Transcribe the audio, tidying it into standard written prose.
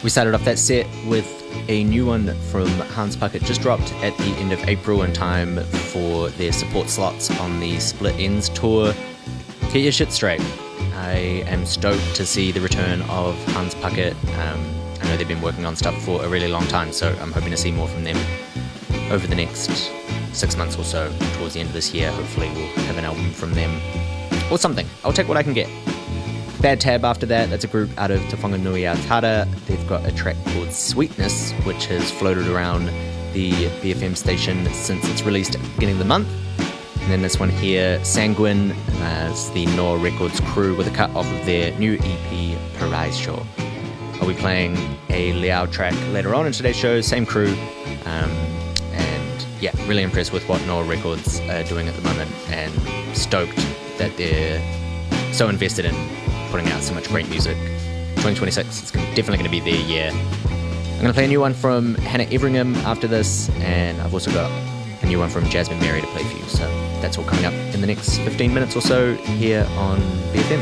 We started off that set with a new one from Hans Puckett, just dropped at the end of April in time for their support slots on the Split Ends tour. Get your shit straight. I am stoked to see the return of Hans Puckett. I know they've been working on stuff for a really long time, so I'm hoping to see more from them over the next 6 months or so. Towards the end of this year, hopefully we'll have an album from them or something. I'll take what I can get. Bad Tab after that, that's a group out of Te Whanganui Aotearoa. They've got a track called Sweetness, which has floated around the BFM station since its released at the beginning of the month. And then this one here, Sanguine, is the Noah Records crew with a cut off of their new EP, Paraíso. I'll be playing a Liao track later on in today's show, same crew. And yeah, really impressed with what Noah Records are doing at the moment, and stoked that they're so invested in putting out so much great music. 2026, it's definitely going to be their year. I'm going to play a new one from Hannah Everingham after this, and I've also got a new one from Jasmine Mary to play for you. So that's all coming up in the next 15 minutes or so here on BFM.